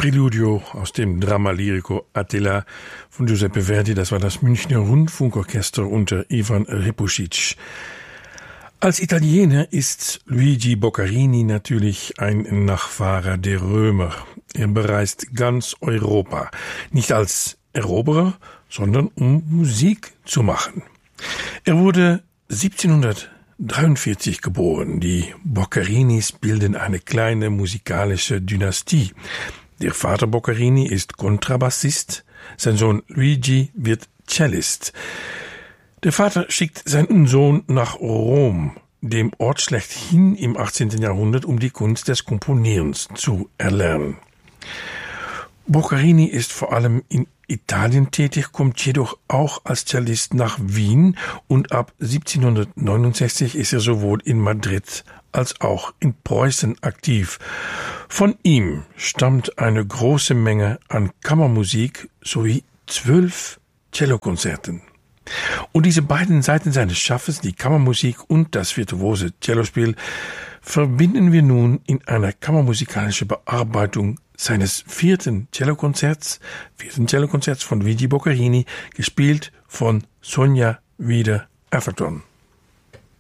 Preludio aus dem Drama Lirico Attila von Giuseppe Verdi. Das war das Münchner Rundfunkorchester unter Ivan Repusic. Als Italiener ist Luigi Boccherini natürlich ein Nachfahre der Römer. Er bereist ganz Europa, nicht als Eroberer, sondern um Musik zu machen. Er wurde 1743 geboren. Die Boccherinis bilden eine kleine musikalische Dynastie. Der Vater Boccherini ist Kontrabassist, sein Sohn Luigi wird Cellist. Der Vater schickt seinen Sohn nach Rom, dem Ort schlechthin im 18. Jahrhundert, um die Kunst des Komponierens zu erlernen. Boccherini ist vor allem in Italien tätig, kommt jedoch auch als Cellist nach Wien und ab 1769 ist er sowohl in Madrid als auch in Preußen aktiv. Von ihm stammt eine große Menge an Kammermusik sowie 12 Cellokonzerten. Und diese beiden Seiten seines Schaffens, die Kammermusik und das virtuose Cellospiel, verbinden wir nun in einer kammermusikalischen Bearbeitung seines vierten Cellokonzerts von Luigi Boccherini, gespielt von Sonja Wieder-Atherton.